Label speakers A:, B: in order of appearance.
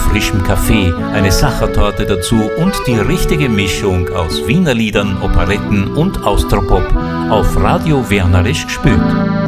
A: frischem Kaffee, eine Sachertorte dazu und die richtige Mischung aus Wiener Liedern, Operetten und Austropop auf Radio Wernerisch gespürt.